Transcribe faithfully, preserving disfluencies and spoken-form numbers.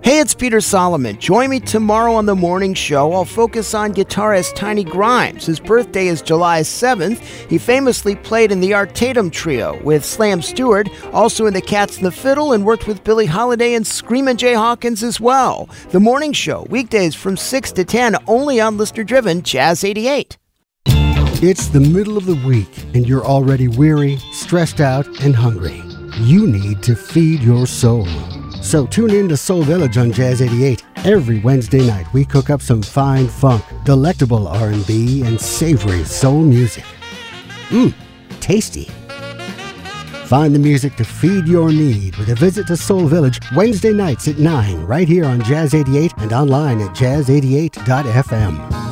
Hey, it's Peter Solomon. Join me tomorrow on The Morning Show. I'll focus on guitarist Tiny Grimes. His birthday is July seventh. He famously played in the Art Tatum Trio with Slam Stewart, also in the Cats and the Fiddle, and worked with Billie Holiday and Screamin' Jay Hawkins as well. The Morning Show, weekdays from six to ten, only on listener-driven Jazz eighty-eight. It's the middle of the week, and you're already weary, stressed out, and hungry. You need to feed your soul. So tune in to Soul Village on Jazz eighty-eight. Every Wednesday night, we cook up some fine funk, delectable R and B, and savory soul music. Mmm, tasty. Find the music to feed your need with a visit to Soul Village Wednesday nights at nine, right here on Jazz eighty-eight and online at jazz eighty-eight dot f m.